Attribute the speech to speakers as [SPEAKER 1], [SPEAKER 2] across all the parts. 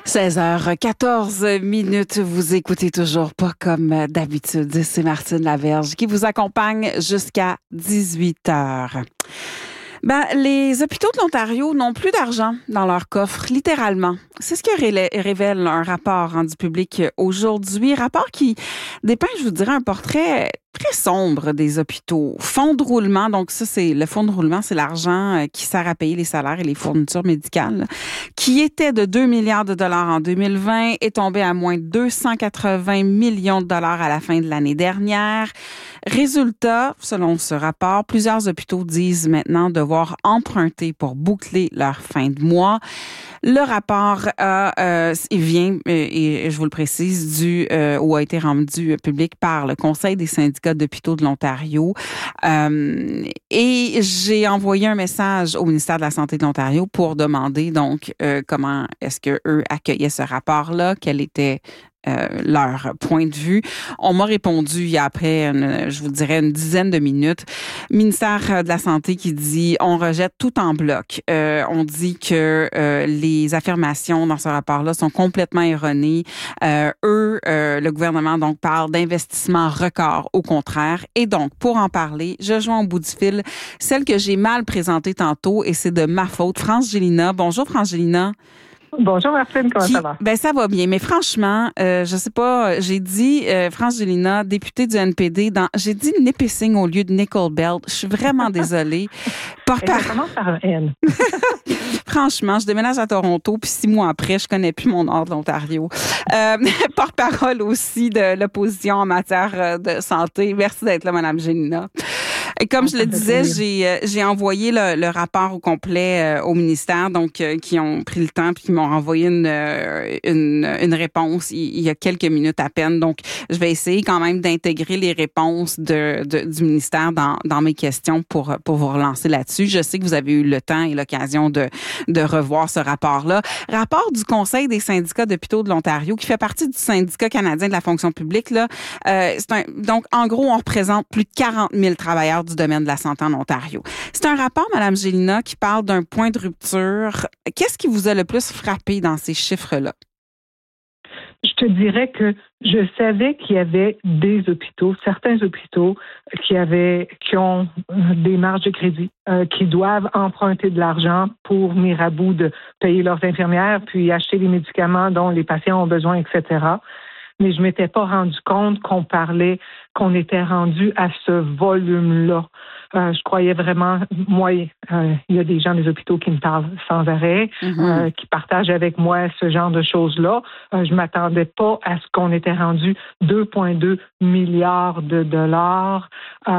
[SPEAKER 1] 16h14. Vous écoutez toujours pas comme d'habitude. C'est Martine Laverge qui vous accompagne jusqu'à 18h. Les hôpitaux de l'Ontario n'ont plus d'argent dans leur coffre, littéralement. C'est ce que révèle un rapport rendu public aujourd'hui. Rapport qui dépeint, je vous dirais, un portrait très sombre des hôpitaux. Fonds de roulement, donc ça, c'est le fonds de roulement, c'est l'argent qui sert à payer les salaires et les fournitures médicales, qui était de 2 milliards de dollars en 2020, est tombé à moins de 280 millions de dollars à la fin de l'année dernière. Résultat, selon ce rapport, plusieurs hôpitaux disent maintenant devoir emprunter pour boucler leur fin de mois. Le rapport vient, et je vous le précise, ou a été rendu public par le Conseil des syndicats d'hôpitaux de l'Ontario. Et j'ai envoyé un message au ministère de la Santé de l'Ontario pour demander donc comment est-ce que eux accueillaient ce rapport-là, quel était leur point de vue. On m'a répondu il y a après, je vous dirais, une dizaine de minutes. Ministère de la Santé qui dit on rejette tout en bloc. On dit que les affirmations dans ce rapport-là sont complètement erronées. Le gouvernement donc parle d'investissement record au contraire. Et donc, pour en parler, je joins au bout du fil celle que j'ai mal présentée tantôt et c'est de ma faute, France Gélinas. Bonjour France Gélinas.
[SPEAKER 2] Bonjour Martine, comment ça va?
[SPEAKER 1] Ça va bien, mais franchement, je sais pas, j'ai dit France Gélinas, députée du NPD, j'ai dit Nipissing au lieu de Nickel Belt. Je suis vraiment désolée.
[SPEAKER 2] Ça commence par un N.
[SPEAKER 1] Franchement, je déménage à Toronto, puis 6 mois après, je connais plus mon nord de l'Ontario. Porte-parole aussi de l'opposition en matière de santé. Merci d'être là, Madame Gélinas. Et comme je le disais, j'ai envoyé le rapport au complet au ministère, donc qui ont pris le temps puis qui m'ont renvoyé une réponse il y a quelques minutes à peine. Donc, je vais essayer quand même d'intégrer les réponses du ministère dans mes questions pour vous relancer là-dessus. Je sais que vous avez eu le temps et l'occasion de revoir ce rapport-là. Rapport du Conseil des syndicats d'hôpitaux de l'Ontario, qui fait partie du syndicat canadien de la fonction publique. Là, donc, en gros, on représente plus de 40 000 travailleurs du domaine de la santé en Ontario. C'est un rapport, Mme Gélinas, qui parle d'un point de rupture. Qu'est-ce qui vous a le plus frappé dans ces chiffres-là?
[SPEAKER 2] Je te dirais que je savais qu'il y avait certains hôpitaux qui ont des marges de crédit, qui doivent emprunter de l'argent pour venir à bout de payer leurs infirmières, puis acheter les médicaments dont les patients ont besoin, etc. Mais je m'étais pas rendu compte qu'on était rendu à ce volume-là. Je croyais vraiment, moi, il y a des gens des hôpitaux qui me parlent sans arrêt, qui partagent avec moi ce genre de choses-là. Je m'attendais pas à ce qu'on était rendu 2,2 milliards de dollars,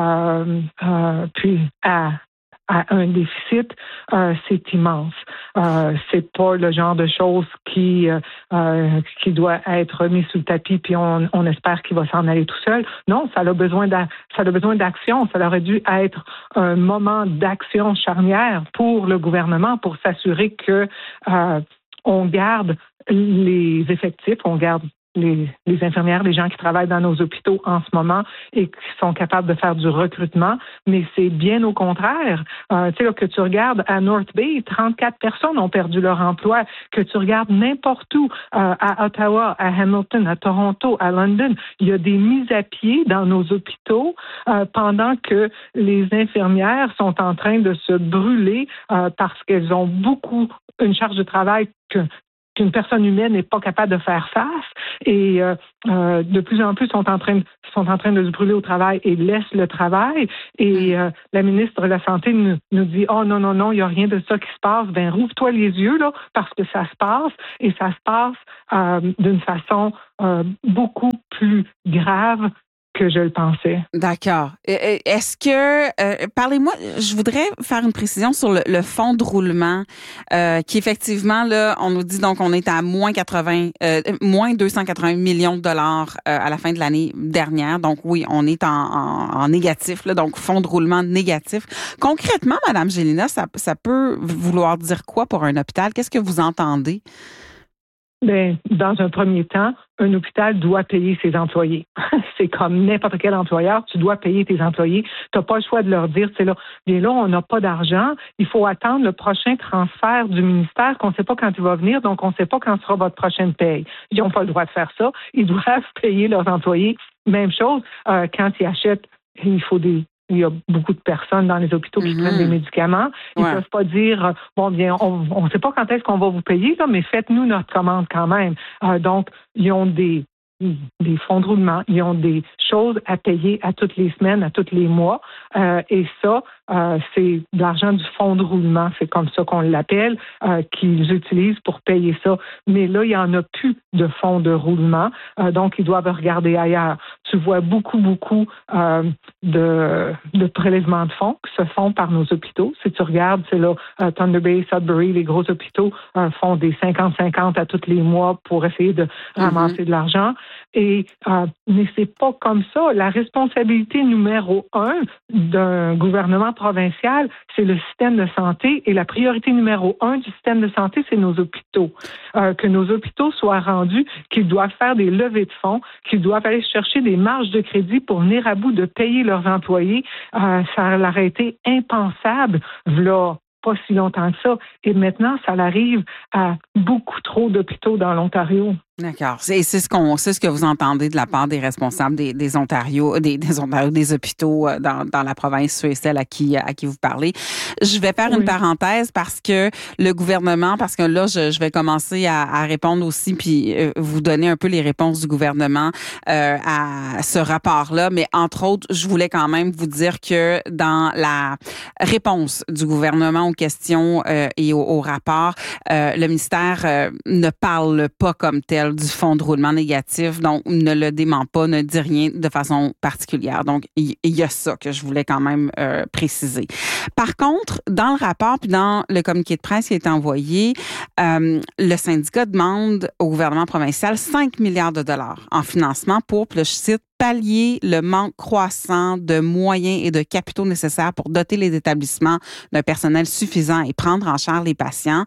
[SPEAKER 2] puis à un déficit, c'est immense. C'est pas le genre de choses qui doit être mis sous le tapis puis on espère qu'il va s'en aller tout seul. Non, ça a besoin d'action. Ça aurait dû être un moment d'action charnière pour le gouvernement pour s'assurer que on garde les effectifs, on garde les infirmières, les gens qui travaillent dans nos hôpitaux en ce moment et qui sont capables de faire du recrutement, mais c'est bien au contraire. Tu sais, là, que tu regardes à North Bay, 34 personnes ont perdu leur emploi. Que tu regardes n'importe où, à Ottawa, à Hamilton, à Toronto, à London, il y a des mises à pied dans nos hôpitaux pendant que les infirmières sont en train de se brûler parce qu'elles ont une charge de travail qu'une personne humaine n'est pas capable de faire face et de plus en plus sont en train de se brûler au travail et laissent le travail et la ministre de la Santé nous dit « Oh non, il n'y a rien de ça qui se passe. Ben rouvre-toi les yeux là parce que ça se passe et ça se passe d'une façon beaucoup plus grave que je le pensais. »
[SPEAKER 1] D'accord. Est-ce que, parlez-moi, je voudrais faire une précision sur le fonds de roulement, qui effectivement, là, on nous dit donc on est à moins 280 millions de dollars à la fin de l'année dernière. Donc oui, on est en négatif, là, donc fonds de roulement négatif. Concrètement, Mme Gélinas, ça peut vouloir dire quoi pour un hôpital? Qu'est-ce que vous entendez?
[SPEAKER 2] Bien, dans un premier temps, un hôpital doit payer ses employés. C'est comme n'importe quel employeur, tu dois payer tes employés. Tu n'as pas le choix de leur dire, c'est là, bien là, on n'a pas d'argent, il faut attendre le prochain transfert du ministère qu'on ne sait pas quand il va venir, donc on ne sait pas quand sera votre prochaine paye. Ils n'ont pas le droit de faire ça. Ils doivent payer leurs employés. Même chose, quand ils achètent, il y a beaucoup de personnes dans les hôpitaux qui prennent des médicaments. Ils ne peuvent pas dire, bon, bien, on ne sait pas quand est-ce qu'on va vous payer, là, mais faites-nous notre commande quand même. Donc, ils ont des fonds de roulement, ils ont des choses à payer à toutes les semaines, à tous les mois. Et ça, c'est de l'argent du fonds de roulement, c'est comme ça qu'on l'appelle, qu'ils utilisent pour payer ça. Mais là, il n'y en a plus de fonds de roulement, donc ils doivent regarder ailleurs. Tu vois beaucoup de prélèvements de fonds qui se font par nos hôpitaux. Si tu regardes, c'est là, Thunder Bay, Sudbury, les gros hôpitaux font des 50-50 à tous les mois pour essayer de ramasser de l'argent. Mais c'est pas comme ça. La responsabilité numéro 1 d'un gouvernement provincial, c'est le système de santé, et la priorité numéro 1 du système de santé, c'est nos hôpitaux. Que nos hôpitaux soient rendus, qu'ils doivent faire des levées de fonds, qu'ils doivent aller chercher des marges de crédit pour venir à bout de payer leurs employés. Ça leur a été impensable, v'là pas si longtemps que ça. Et maintenant, ça arrive à beaucoup trop d'hôpitaux dans l'Ontario.
[SPEAKER 1] D'accord. C'est ce que vous entendez de la part des responsables des Ontario, des hôpitaux dans la province, ceux et celles à qui vous parlez. Je vais faire une parenthèse parce que le gouvernement, parce que là, je vais commencer à répondre aussi, puis vous donner un peu les réponses du gouvernement à ce rapport-là. Mais entre autres, je voulais quand même vous dire que dans la réponse du gouvernement aux questions et au rapport, le ministère ne parle pas comme tel du fonds de roulement négatif, donc ne le dément pas, ne dit rien de façon particulière. Donc, il y a ça que je voulais quand même préciser. Par contre, dans le rapport puis dans le communiqué de presse qui est envoyé, le syndicat demande au gouvernement provincial 5 milliards de dollars en financement pour, puis là, je cite, pallier le manque croissant de moyens et de capitaux nécessaires pour doter les établissements d'un personnel suffisant et prendre en charge les patients.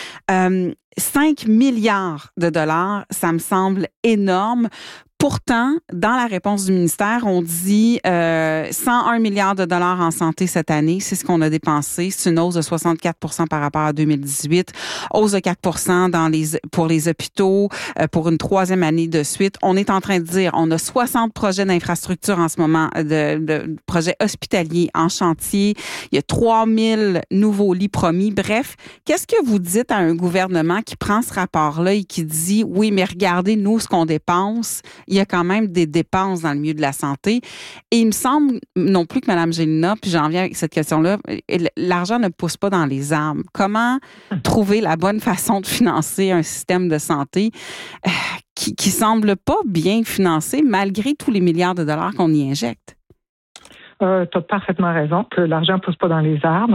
[SPEAKER 1] 5 milliards de dollars, ça me semble énorme. Pourtant, dans la réponse du ministère, on dit 101 milliards de dollars en santé cette année. C'est ce qu'on a dépensé. C'est une hausse de 64 % par rapport à 2018. Hausse de 4 % pour les hôpitaux pour une troisième année de suite. On est en train de dire, on a 60 projets d'infrastructure en ce moment, de projets hospitaliers en chantier. Il y a 3000 nouveaux lits promis. Bref, qu'est-ce que vous dites à un gouvernement qui prend ce rapport-là et qui dit, oui, mais regardez, nous, ce qu'on dépense, il y a quand même des dépenses dans le milieu de la santé. Et il me semble non plus que Mme Gélinas, puis j'en viens avec cette question-là, l'argent ne pousse pas dans les arbres. Comment trouver la bonne façon de financer un système de santé qui semble pas bien financé malgré tous les milliards de dollars qu'on y injecte?
[SPEAKER 2] Tu as parfaitement raison que l'argent ne pousse pas dans les arbres.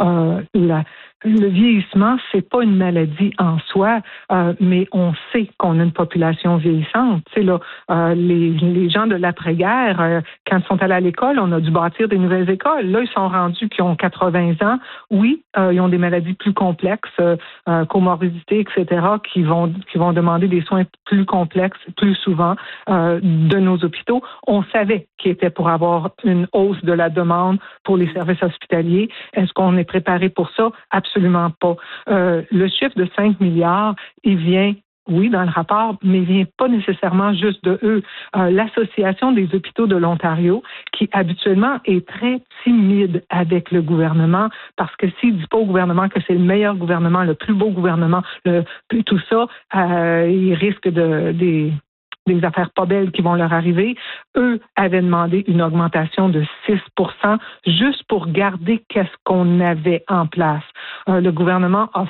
[SPEAKER 2] Le vieillissement, c'est pas une maladie en soi, mais on sait qu'on a une population vieillissante. Tu sais, là, les gens de l'après-guerre, quand ils sont allés à l'école, on a dû bâtir des nouvelles écoles. Là, ils sont rendus qui ont 80 ans. Oui, ils ont des maladies plus complexes, comorbidités, etc., qui vont demander des soins plus complexes, plus souvent, de nos hôpitaux. On savait qu'il était pour avoir une hausse de la demande pour les services hospitaliers. Est-ce qu'on est préparé pour ça? Absolument pas. Le chiffre de 5 milliards, il vient, oui, dans le rapport, mais il vient pas nécessairement juste de eux. L'Association des hôpitaux de l'Ontario, qui habituellement est très timide avec le gouvernement, parce que s'il dit pas au gouvernement que c'est le meilleur gouvernement, le plus beau gouvernement, tout ça, il risque des affaires pas belles qui vont leur arriver. Eux avaient demandé une augmentation de 6 % juste pour garder qu'est-ce qu'on avait en place. Le gouvernement va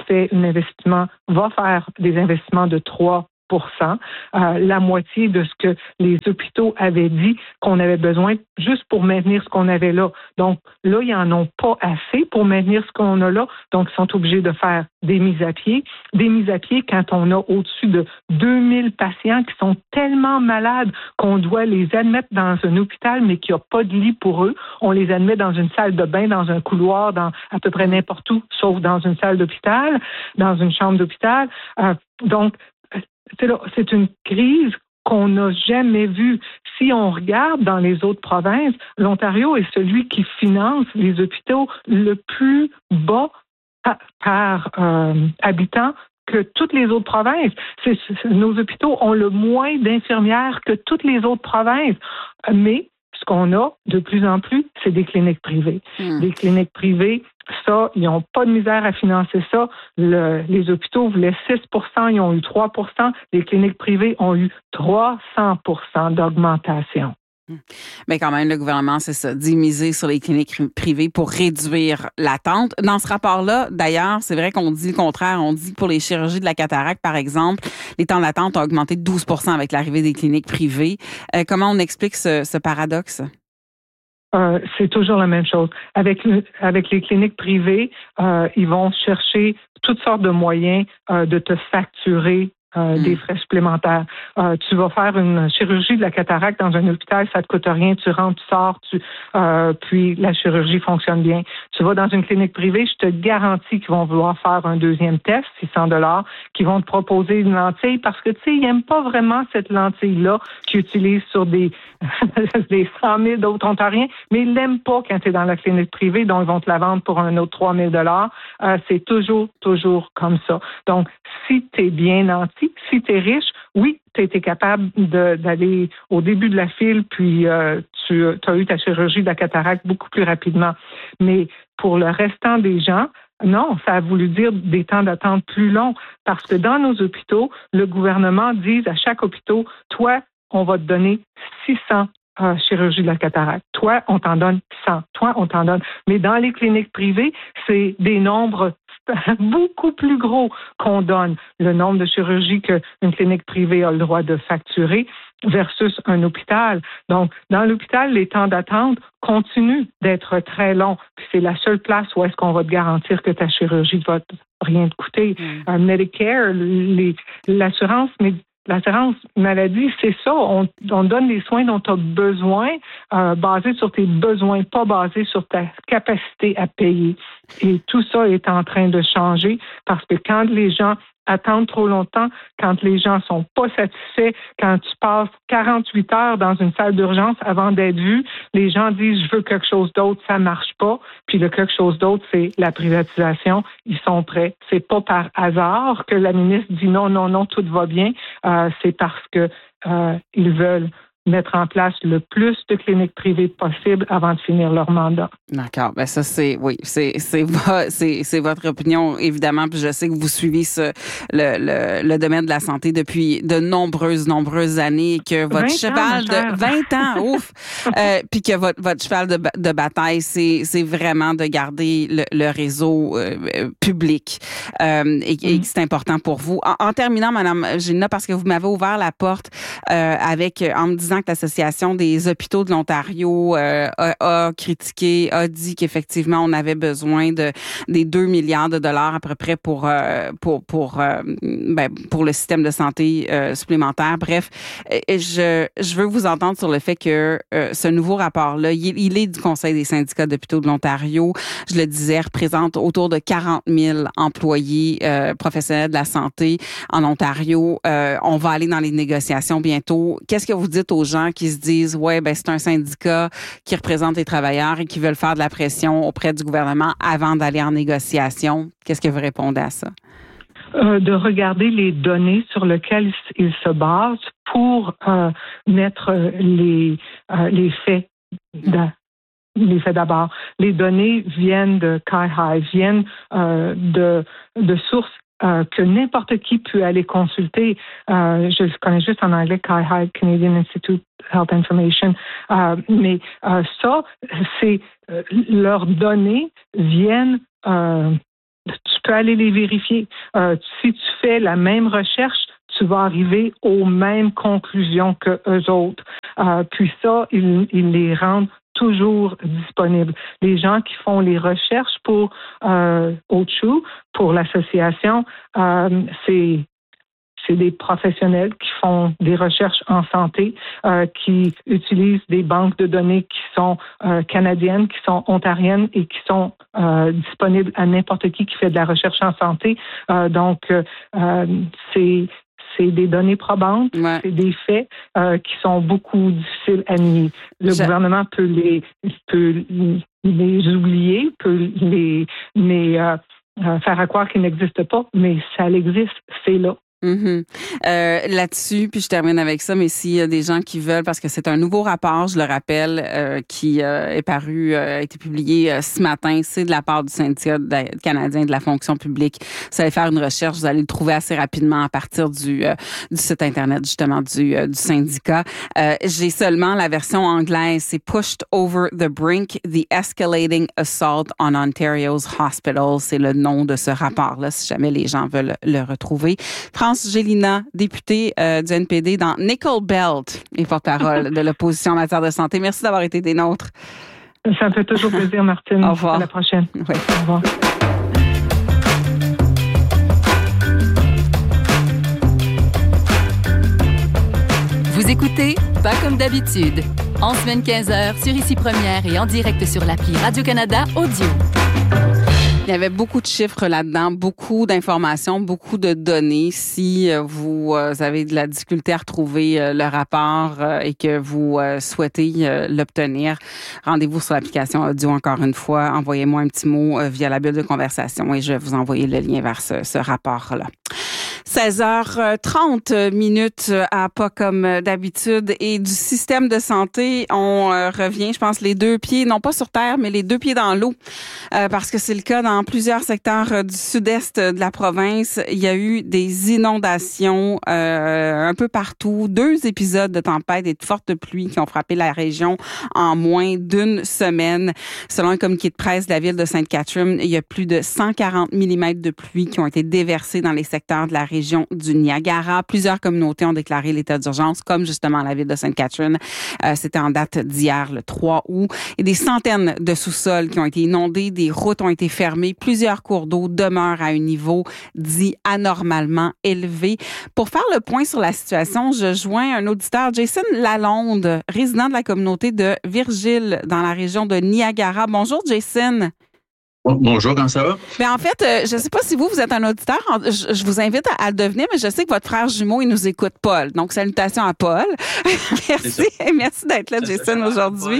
[SPEAKER 2] faire des investissements de 3 %, la moitié de ce que les hôpitaux avaient dit qu'on avait besoin juste pour maintenir ce qu'on avait là. Donc là, ils n'en ont pas assez pour maintenir ce qu'on a là. Donc, ils sont obligés de faire des mises à pied. Des mises à pied quand on a au-dessus de 2000 patients qui sont tellement malades qu'on doit les admettre dans un hôpital, mais qu'il n'y a pas de lit pour eux. On les admet dans une salle de bain, dans un couloir, dans à peu près n'importe où, sauf dans une salle d'hôpital, dans une chambre d'hôpital. Donc, c'est une crise qu'on n'a jamais vu. Si on regarde dans les autres provinces, l'Ontario est celui qui finance les hôpitaux le plus bas par habitant que toutes les autres provinces. Nos hôpitaux ont le moins d'infirmières que toutes les autres provinces. Mais ce qu'on a de plus en plus, c'est des cliniques privées. Des cliniques privées, ça, ils n'ont pas de misère à financer ça. Les hôpitaux voulaient 6 ils ont eu 3 Les cliniques privées ont eu 300 d'augmentation.
[SPEAKER 1] Mais quand même, le gouvernement, c'est ça, dit miser sur les cliniques privées pour réduire l'attente. Dans ce rapport-là, d'ailleurs, c'est vrai qu'on dit le contraire. On dit que pour les chirurgies de la cataracte, par exemple, les temps d'attente ont augmenté de 12 avec l'arrivée des cliniques privées. Comment on explique ce paradoxe?
[SPEAKER 2] C'est toujours la même chose. Avec les cliniques privées, ils vont chercher toutes sortes de moyens de te facturer des frais supplémentaires. Tu vas faire une chirurgie de la cataracte dans un hôpital, ça te coûte rien, tu rentres, tu sors, puis la chirurgie fonctionne bien. Tu vas dans une clinique privée, je te garantis qu'ils vont vouloir faire un deuxième test, $600, qu'ils vont te proposer une lentille parce que, tu sais, ils n'aiment pas vraiment cette lentille-là qu'ils utilisent sur des 100 000 d'autres Ontariens, mais ils l'aiment pas quand tu es dans la clinique privée, donc ils vont te la vendre pour un autre 3 000 C'est toujours comme ça. Donc, si tu es bien nanti, si tu es riche, oui, tu as été capable d'aller au début de la file, puis tu as eu ta chirurgie de la cataracte beaucoup plus rapidement. Mais pour le restant des gens, non, ça a voulu dire des temps d'attente plus longs parce que dans nos hôpitaux, le gouvernement dit à chaque hôpital, toi, on va te donner 600 chirurgie de la cataracte. Toi, on t'en donne 100. Toi, on t'en donne. Mais dans les cliniques privées, c'est des nombres beaucoup plus gros qu'on donne. Le nombre de chirurgies qu'une clinique privée a le droit de facturer versus un hôpital. Donc, dans l'hôpital, les temps d'attente continuent d'être très longs. Puis c'est la seule place où est-ce qu'on va te garantir que ta chirurgie ne va rien te coûter. Medicare, l'assurance maladie, c'est ça. On donne les soins dont tu as besoin, basés sur tes besoins, pas basés sur ta capacité à payer. Et tout ça est en train de changer parce que quand les gens attendent trop longtemps, quand les gens sont pas satisfaits, quand tu passes 48 heures dans une salle d'urgence avant d'être vu, les gens disent « je veux quelque chose d'autre », ça marche pas. Puis le quelque chose d'autre, c'est la privatisation. Ils sont prêts. C'est pas par hasard que la ministre dit non, tout va bien. C'est parce que ils veulent mettre en place le plus de cliniques privées possible avant de finir leur mandat.
[SPEAKER 1] D'accord. Ben ça, c'est votre opinion, évidemment. Puis je sais que vous suivez le domaine de la santé depuis de nombreuses années, que votre cheval de 20 ans, ouf, puis que votre cheval de bataille, c'est vraiment de garder le réseau public et que c'est important pour vous. En terminant, Madame Gélina, parce que vous m'avez ouvert la porte en me disant que l'Association des hôpitaux de l'Ontario a critiqué, a dit qu'effectivement, on avait besoin des 2 milliards de dollars à peu près pour le système de santé supplémentaire. Bref, je veux vous entendre sur le fait que ce nouveau rapport-là, il est du Conseil des syndicats d'hôpitaux de l'Ontario. Je le disais, représente autour de 40 000 employés professionnels de la santé en Ontario. On va aller dans les négociations bientôt. Qu'est-ce que vous dites aux gens qui se disent c'est un syndicat qui représente les travailleurs et qui veulent faire de la pression auprès du gouvernement avant d'aller en négociation? Qu'est-ce que vous répondez à ça?
[SPEAKER 2] De regarder les données sur lesquelles ils se basent pour mettre les faits. Les faits d'abord. Les données viennent de CIHI, viennent de sources que n'importe qui peut aller consulter. Je le connais juste en anglais, CIHI, Canadian Institute Health Information. Mais ça, c'est leurs données viennent. Tu peux aller les vérifier. Si tu fais la même recherche, tu vas arriver aux mêmes conclusions que eux autres. Puis ça, ils les rendent toujours disponibles. Les gens qui font les recherches pour OCHU, pour l'association, c'est des professionnels qui font des recherches en santé, qui utilisent des banques de données qui sont canadiennes, qui sont ontariennes et qui sont disponibles à n'importe qui fait de la recherche en santé. Donc, c'est des données probantes, c'est des faits qui sont beaucoup difficiles à nier. Le gouvernement peut les oublier, peut les faire à croire qu'ils n'existent pas, mais ça existe, c'est là.
[SPEAKER 1] Là-dessus, puis je termine avec ça, mais s'il y a des gens qui veulent, parce que c'est un nouveau rapport, je le rappelle, qui est paru, a été publié ce matin, c'est de la part du syndicat canadien de la fonction publique. Vous allez faire une recherche, vous allez le trouver assez rapidement à partir du site Internet, justement, du syndicat. J'ai seulement la version anglaise, c'est Pushed Over the Brink, The Escalating Assault on Ontario's Hospitals. C'est le nom de ce rapport-là, si jamais les gens veulent le retrouver. France Gélinas, députée du NPD dans Nickel Belt et porte-parole de l'opposition en matière de santé. Merci d'avoir été des nôtres.
[SPEAKER 2] Ça me fait toujours plaisir, Martine.
[SPEAKER 1] Au revoir.
[SPEAKER 2] À la prochaine.
[SPEAKER 1] Oui.
[SPEAKER 2] Au revoir.
[SPEAKER 3] Vous écoutez Pas comme d'habitude, en semaine 15h sur Ici Première et en direct sur l'appli Radio-Canada Audio.
[SPEAKER 1] Il y avait beaucoup de chiffres là-dedans, beaucoup d'informations, beaucoup de données. Si vous avez de la difficulté à retrouver le rapport et que vous souhaitez l'obtenir, rendez-vous sur l'application audio encore une fois. Envoyez-moi un petit mot via la bulle de conversation et je vais vous envoyer le lien vers ce rapport-là. 16h30 minutes à Pas comme d'habitude et du système de santé, on revient, je pense, les deux pieds, non pas sur terre, mais les deux pieds dans l'eau, parce que c'est le cas dans plusieurs secteurs du sud-est de la province. Il y a eu des inondations un peu partout, 2 épisodes de tempête et de fortes pluies qui ont frappé la région en moins d'une semaine. Selon un communiqué de presse de la ville de Sainte-Catherine, il y a plus de 140 mm de pluie qui ont été déversés dans les secteurs de la région du Niagara. Plusieurs communautés ont déclaré l'état d'urgence, comme justement la ville de Sainte-Catherine. C'était en date d'hier, le 3 août. Et des centaines de sous-sols qui ont été inondés, des routes ont été fermées, plusieurs cours d'eau demeurent à un niveau dit anormalement élevé. Pour faire le point sur la situation, je joins un auditeur, Jason Lalonde, résident de la communauté de Virgile, dans la région de Niagara. Bonjour, Jason.
[SPEAKER 4] Bonjour, comment ça va?
[SPEAKER 1] Bien, en fait, je ne sais pas si vous êtes un auditeur. Je vous invite à le devenir, mais je sais que votre frère jumeau, il nous écoute, Paul. Donc, salutations à Paul. Merci. Merci d'être là, Jason, aujourd'hui.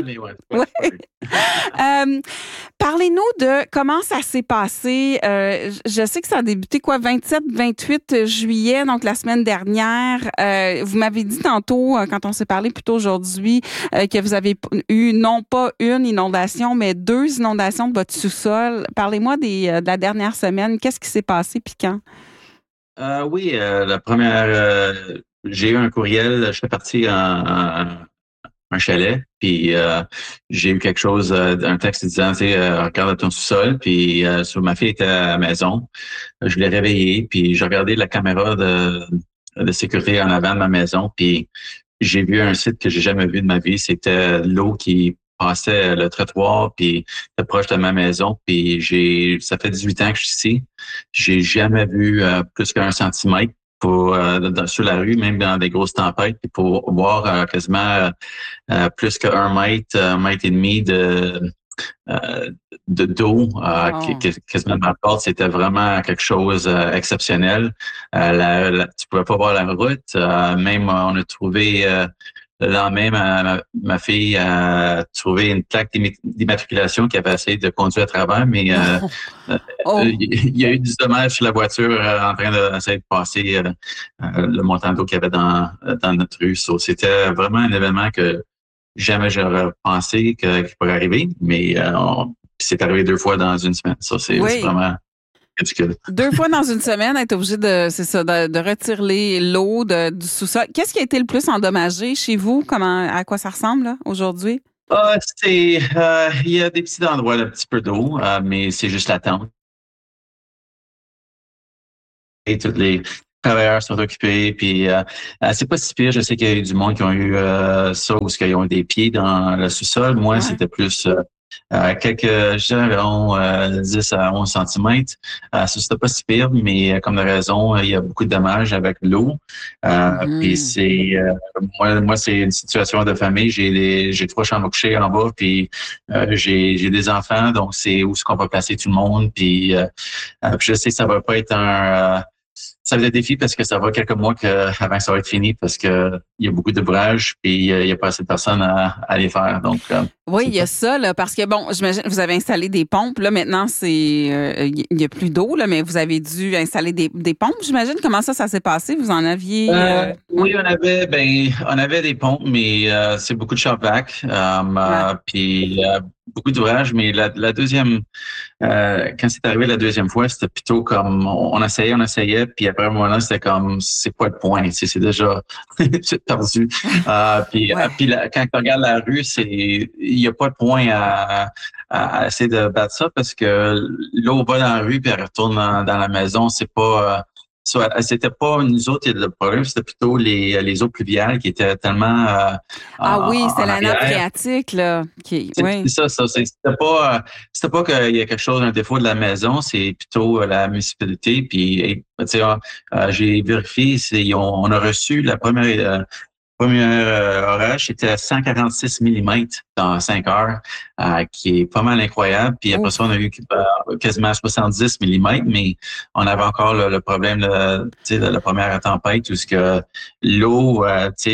[SPEAKER 1] Parlez-nous de comment ça s'est passé. Je sais que ça a débuté, 27-28 juillet, donc la semaine dernière. Vous m'avez dit tantôt, quand on s'est parlé plus tôt aujourd'hui, que vous avez eu non pas une inondation, mais 2 inondations de votre sous-sol. Parlez-moi de la dernière semaine. Qu'est-ce qui s'est passé puis quand?
[SPEAKER 4] Oui, la première, j'ai eu un courriel. Je fais partie en un chalet, puis j'ai eu quelque chose, un texte disant, regarde ton sous-sol, puis ma fille était à la maison. Je l'ai réveillée, puis j'ai regardé la caméra de sécurité en avant de ma maison, puis j'ai vu un site que j'ai jamais vu de ma vie. C'était l'eau qui passait le trottoir, puis était proche de ma maison, puis ça fait 18 ans que je suis ici. J'ai jamais vu plus qu'1 centimètre sur la rue, même dans des grosses tempêtes, puis pour voir quasiment plus qu'1 mètre, 1 mètre et demi d'eau quasiment dans la porte. C'était vraiment quelque chose exceptionnel. Tu pouvais pas voir la route. Même on a trouvé le lendemain, ma fille a trouvé une plaque d'immatriculation qui avait essayé de conduire à travers, mais il y a eu du dommage sur la voiture en train d'essayer de passer le montant d'eau qu'il y avait dans notre rue. So, c'était vraiment un événement que jamais j'aurais pensé qu'il pourrait arriver, mais c'est arrivé 2 fois dans une semaine. Ça, c'est vraiment ridicule.
[SPEAKER 1] 2 fois dans une semaine, être obligé de retirer l'eau du sous-sol. Qu'est-ce qui a été le plus endommagé chez vous? À quoi ça ressemble là, aujourd'hui?
[SPEAKER 4] Il y a des petits endroits, un petit peu d'eau, mais c'est juste la tente. Et tous les travailleurs sont occupés, puis c'est pas si pire. Je sais qu'il y a eu du monde qui ont eu ça, où ils ont eu des pieds dans le sous-sol. Moi, c'était plus environ 10 à 11 cm. Ça, c'était pas si pire, mais comme de raison, il y a beaucoup de dommages avec l'eau. Puis moi, c'est une situation de famille. J'ai 3 chambres couchées en bas, puis j'ai des enfants, donc c'est où est-ce qu'on va placer tout le monde. Puis je sais que ça va pas être ça va être défi parce que ça va quelques mois avant que ça va être fini parce que il y a beaucoup d'ouvrages puis il y a pas assez de personnes à les faire. Donc,
[SPEAKER 1] oui, il y a ça, là, parce que, bon, j'imagine vous avez installé des pompes. Là, maintenant, il y a plus d'eau, là, mais vous avez dû installer des pompes, j'imagine. Comment ça s'est passé? Vous en aviez...
[SPEAKER 4] Oui, on avait des pompes, mais c'est beaucoup de shop-vac. Puis beaucoup d'ouvrages, mais la deuxième... quand c'est arrivé la deuxième fois, c'était plutôt comme on essayait, puis après un moment c'était comme c'est pas de point, c'est déjà c'est perdu. Puis quand tu regardes la rue, il y a pas de point à essayer de battre ça parce que l'eau va dans la rue puis elle retourne dans la maison. C'est pas c'était pas nous autres le problème, c'était plutôt les eaux pluviales qui étaient tellement
[SPEAKER 1] c'est la nappe phréatique là
[SPEAKER 4] c'est ça c'était pas qu'il y a quelque chose, un défaut de la maison, c'est plutôt la municipalité. Puis j'ai vérifié, on a reçu la première orage, c'était à 146 mm dans 5 heures, qui est pas mal incroyable. Puis après ça, on a eu quasiment 70 mm, mais on avait encore le problème de la première tempête où l'eau,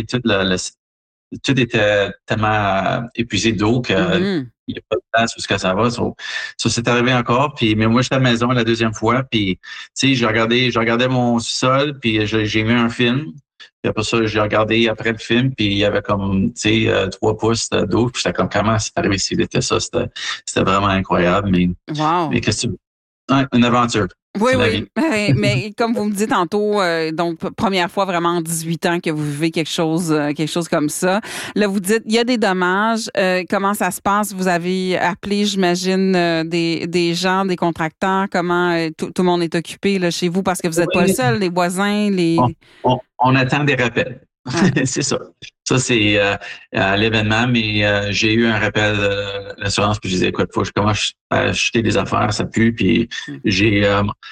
[SPEAKER 4] tout était tellement épuisé d'eau que il n'y a pas de place où ça va. Ça c'est arrivé encore. Puis, mais moi, j'étais à la maison la deuxième fois. Puis, j'ai regardé mon sol, puis j'ai mis un film. Puis après ça, j'ai regardé après le film, puis il y avait comme, 3 pouces d'eau. Puis j'étais comme, comment c'est arrivé s'il était ça? C'était vraiment incroyable. Mais qu'est-ce que tu veux? Une aventure.
[SPEAKER 1] Oui. Mais comme vous me dites tantôt, donc première fois vraiment en 18 ans que vous vivez quelque chose comme ça. Là, vous dites, il y a des dommages. Comment ça se passe? Vous avez appelé, j'imagine, des gens, des contracteurs. Comment tout le monde est occupé là, chez vous? Parce que vous n'êtes pas le seul, les voisins,
[SPEAKER 4] On attend des rappels. C'est ça. Ça, c'est l'événement, mais j'ai eu un rappel de l'assurance, puis je disais, écoute, faut que je commence à acheter des affaires, ça pue, puis j'ai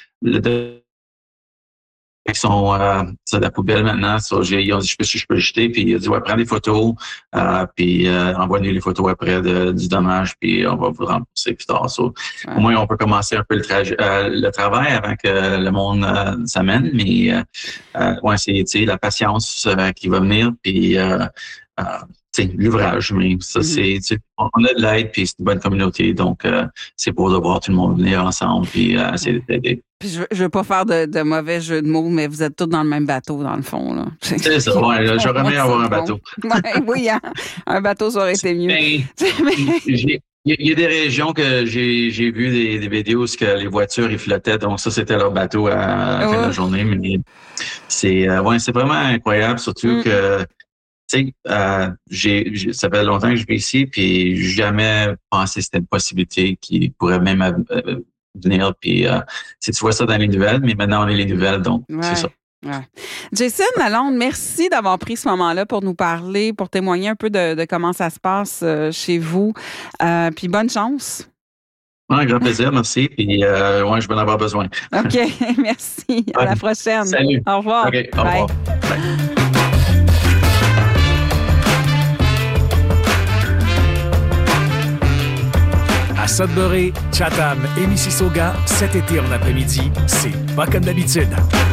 [SPEAKER 4] ils sont de la poubelle maintenant. Ils ont dit, je peux jeter, puis il a dit, ouais, prends des photos, puis envoie-nous les photos après du dommage, puis on va vous rembourser plus tard. Au moins, on peut commencer un peu le travail avant que le monde s'amène, mais c'est la patience qui va venir, puis l'ouvrage, mais ça, on a de l'aide, puis c'est une bonne communauté, donc c'est beau de voir tout le monde venir ensemble, puis essayer d'aider.
[SPEAKER 1] Puis je veux pas faire de mauvais jeu de mots, mais vous êtes tous dans le même bateau, dans le fond. Là.
[SPEAKER 4] C'est ça, j'aurais aimé avoir un bateau.
[SPEAKER 1] Oui, hein? Un bateau, ça aurait été mieux.
[SPEAKER 4] Il y a des régions que j'ai vu des vidéos où les voitures ils flottaient, donc ça, c'était leur bateau à la fin de la journée. Mais c'est vraiment incroyable, surtout que ça fait longtemps que je vis ici, puis jamais pensé que c'était une possibilité qui pourrait même venir. Puis tu vois ça dans les nouvelles, mais maintenant on est les nouvelles, donc c'est ça.
[SPEAKER 1] Ouais. Jason Lalonde, merci d'avoir pris ce moment-là pour nous parler, pour témoigner un peu de comment ça se passe chez vous. Puis bonne chance.
[SPEAKER 4] Un grand plaisir, merci. Puis je vais en avoir besoin.
[SPEAKER 1] OK, merci. À la prochaine.
[SPEAKER 4] Salut.
[SPEAKER 1] Au revoir.
[SPEAKER 4] OK, au revoir. Bye.
[SPEAKER 5] À Sudbury, Chatham et Mississauga, cet été en après-midi, c'est pas comme d'habitude.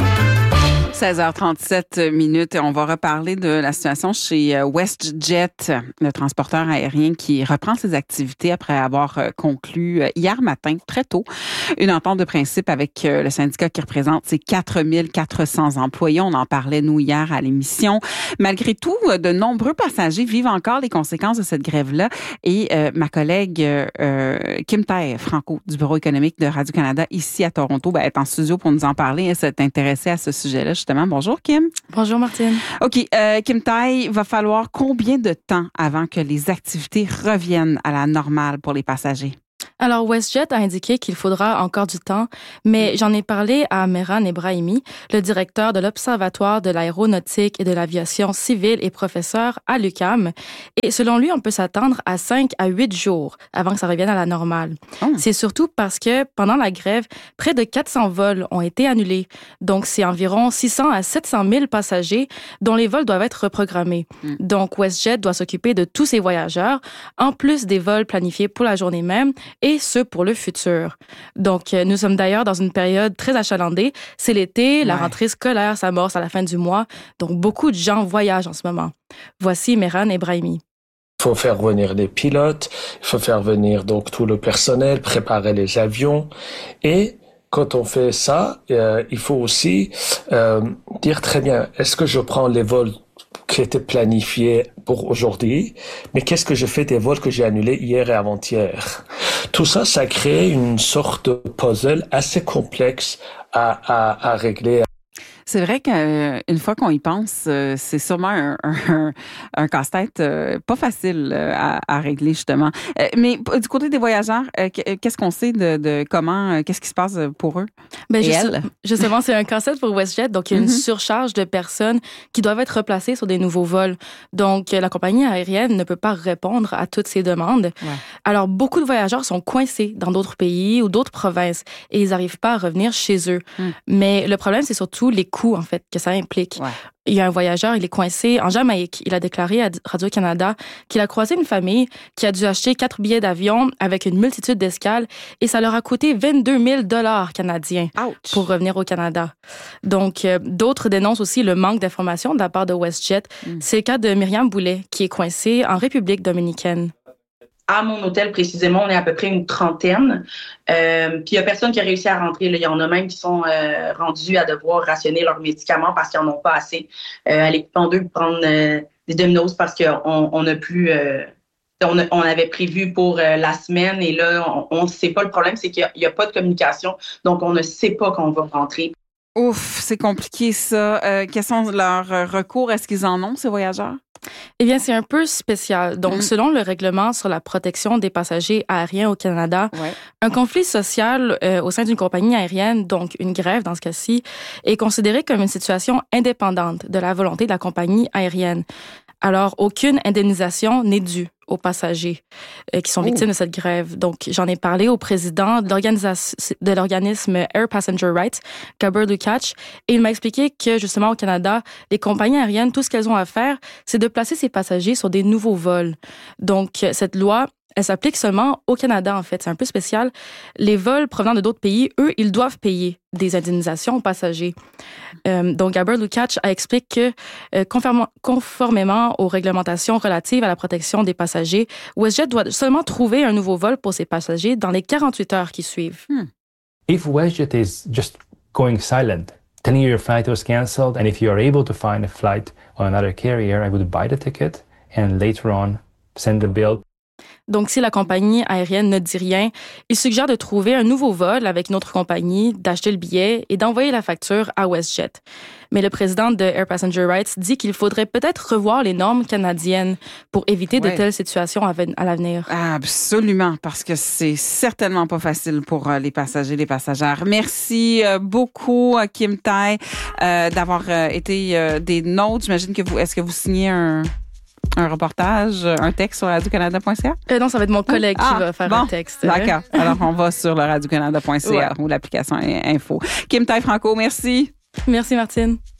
[SPEAKER 1] 16h37 et on va reparler de la situation chez WestJet, le transporteur aérien qui reprend ses activités après avoir conclu hier matin, très tôt, une entente de principe avec le syndicat qui représente ses 4400 employés. On en parlait, nous, hier à l'émission. Malgré tout, de nombreux passagers vivent encore les conséquences de cette grève-là et ma collègue Kim Thai Franco du Bureau économique de Radio-Canada ici à Toronto est en studio pour nous en parler. Elle s'est intéressée à ce sujet-là, justement. Bonjour, Kim.
[SPEAKER 6] Bonjour, Martine.
[SPEAKER 1] OK. Kim Thai, va falloir combien de temps avant que les activités reviennent à la normale pour les passagers?
[SPEAKER 6] Alors, WestJet a indiqué qu'il faudra encore du temps, mais j'en ai parlé à Mehran Ebrahimi, le directeur de l'Observatoire de l'aéronautique et de l'aviation civile et professeur à l'UQAM. Et selon lui, on peut s'attendre à 5 à 8 jours avant que ça revienne à la normale. C'est surtout parce que pendant la grève, près de 400 vols ont été annulés. Donc, c'est environ 600 à 700 000 passagers dont les vols doivent être reprogrammés. Donc, WestJet doit s'occuper de tous ces voyageurs, en plus des vols planifiés pour la journée même et ce pour le futur. Donc, nous sommes d'ailleurs dans une période très achalandée. C'est l'été, la rentrée scolaire s'amorce à la fin du mois, donc beaucoup de gens voyagent en ce moment. Voici Mehran Ebrahimi.
[SPEAKER 7] Il faut faire venir les pilotes, il faut faire venir donc tout le personnel, préparer les avions et quand on fait ça, il faut aussi dire très bien, est-ce que je prends les vols qui étaient planifiés pour aujourd'hui, mais qu'est-ce que je fais des vols que j'ai annulés hier et avant-hier? Tout ça, ça crée une sorte de puzzle assez complexe à régler.
[SPEAKER 1] C'est vrai qu'une fois qu'on y pense, c'est sûrement un casse-tête pas facile à régler, justement. Mais du côté des voyageurs, qu'est-ce qu'on sait de comment, qu'est-ce qui se passe pour eux?
[SPEAKER 6] Ben, justement, c'est un casse-tête pour WestJet. Donc, il y a une surcharge de personnes qui doivent être replacées sur des nouveaux vols. Donc, la compagnie aérienne ne peut pas répondre à toutes ces demandes. Ouais. Alors, beaucoup de voyageurs sont coincés dans d'autres pays ou d'autres provinces et ils n'arrivent pas à revenir chez eux. Mais le problème, c'est surtout les coûts, en fait, que ça implique. Ouais. Il y a un voyageur, il est coincé en Jamaïque. Il a déclaré à Radio-Canada qu'il a croisé une famille qui a dû acheter 4 billets d'avion avec une multitude d'escales et ça leur a coûté 22 000 $ canadiens pour revenir au Canada. Donc, d'autres dénoncent aussi le manque d'informations de la part de WestJet. C'est le cas de Myriam Boulet, qui est coincée en République dominicaine.
[SPEAKER 8] À mon hôtel, précisément, on est à peu près une trentaine. Puis il n'y a personne qui a réussi à rentrer. Il y en a même qui sont rendus à devoir rationner leurs médicaments parce qu'ils n'en ont pas assez. À l'équipement 2, prendre des Domino's parce qu'on n'a plus... on avait prévu pour la semaine et là, on ne sait pas. Le problème, c'est qu'il n'y a pas de communication. Donc, on ne sait pas quand on va rentrer.
[SPEAKER 1] Ouf, c'est compliqué ça. Quels sont leurs recours? Est-ce qu'ils en ont, ces voyageurs?
[SPEAKER 6] Eh bien, c'est un peu spécial. Donc, selon le règlement sur la protection des passagers aériens au Canada, un conflit social au sein d'une compagnie aérienne, donc une grève dans ce cas-ci, est considéré comme une situation indépendante de la volonté de la compagnie aérienne. Alors, aucune indemnisation n'est due aux passagers qui sont victimes de cette grève. Donc, j'en ai parlé au président de l'organisme Air Passenger Rights, Gabor Lukács, et il m'a expliqué que, justement, au Canada, les compagnies aériennes, tout ce qu'elles ont à faire, c'est de placer ces passagers sur des nouveaux vols. Donc, cette loi, elle s'applique seulement au Canada, en fait. C'est un peu spécial. Les vols provenant de d'autres pays, eux, ils doivent payer des indemnisations aux passagers. Donc, Gabor Lukács a expliqué que, conformément aux réglementations relatives à la protection des passagers, WestJet doit seulement trouver un nouveau vol pour ses passagers dans les 48 heures qui suivent.
[SPEAKER 9] If WestJet is just going silent, telling you your flight was cancelled, and if you are able to find a flight on another carrier, I would buy the ticket and later on send the bill.
[SPEAKER 6] Donc, si la compagnie aérienne ne dit rien, il suggère de trouver un nouveau vol avec une autre compagnie, d'acheter le billet et d'envoyer la facture à WestJet. Mais le président de Air Passenger Rights dit qu'il faudrait peut-être revoir les normes canadiennes pour éviter de telles situations à l'avenir.
[SPEAKER 1] Absolument, parce que c'est certainement pas facile pour les passagers, les passagères. Merci beaucoup, Kim Tai, d'avoir été des nôtres. J'imagine que est-ce que vous signez un reportage, un texte sur radiocanada.ca?
[SPEAKER 6] Non, ça va être mon collègue qui va faire un texte.
[SPEAKER 1] D'accord. Alors, on va sur le radiocanada.ca ou l'application Info. Kim Tai Franco, merci.
[SPEAKER 6] Merci, Martine.